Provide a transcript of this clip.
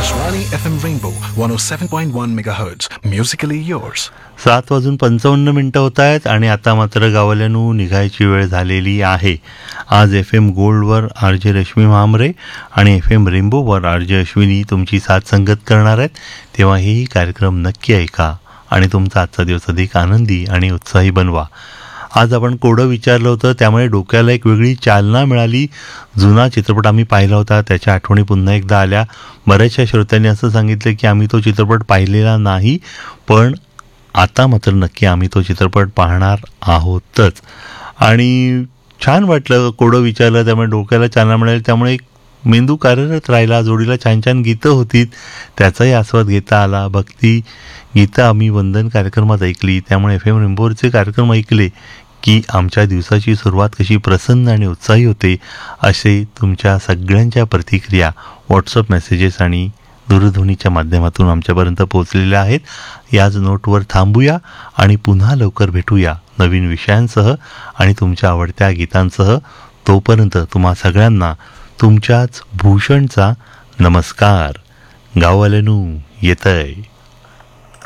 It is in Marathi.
Akashwani FM Rainbow 107.1 MHz. Musically yours. 7:55 होत आहेत आणि आता मात्र गावाल्यानू निघायची वेळ झालेली आहे. आज FM गोल्डवर RJ रश्मी मामरे आणि FM रेनबोवर RJ अश्विनी तुमची साथ संगत करणार आहेत. तेव्हा हेही कार्यक्रम नक्की ऐका आणि तुमचा आजचा दिवस अधिक आनंदी आणि उत्साही बनवा. आज आपण कोडं विचारलं होतं, त्यामुळे डोक्याला एक वेगळी चालना मिळाली. जुना चित्रपट आम्ही पाहिला होता, त्याच्या आठवणी पुन्हा एकदा आल्या. बऱ्याचशा श्रोत्यांनी असं सांगितलं की आम्ही तो चित्रपट पाहिलेला नाही, पण आता मात्र नक्की आम्ही तो चित्रपट पाहणार आहोतच. आणि छान वाटलं कोडं विचारलं, त्यामुळे डोक्याला चालना मिळाली. त्यामुळे एक मेंदू कार्यरत राहिला. जोडीला छान छान गीतं होती, त्याचाही आस्वाद घेता आला. भक्ती गीतं आम्ही वंदन कार्यक्रमात ऐकली. त्यामुळे FM रेनबोवरचे कार्यक्रम ऐकले की आमच्या दिवसाची सुरुवात कशी प्रसन्न आणि उत्साही होते, असे तुमच्या सगळ्यांच्या प्रतिक्रिया व्हॉट्सअप मेसेजेस आणि दूरध्वनीच्या माध्यमातून आमच्यापर्यंत पोहोचलेल्या आहेत. याच नोटवर थांबूया आणि पुन्हा लवकर भेटूया नवीन विषयांसह आणि तुमच्या आवडत्या गीतांसह. तोपर्यंत तुम्हा सगळ्यांना तुमच्याच भूषणचा नमस्कार. गाववाल्यानू येतंय.